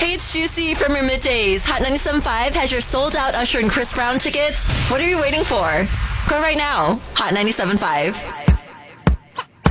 Hey, it's Juicy from your middays. Hot 97.5 has your sold out Usher and Chris Brown tickets. What are you waiting for? Go right now. Hot 97.5.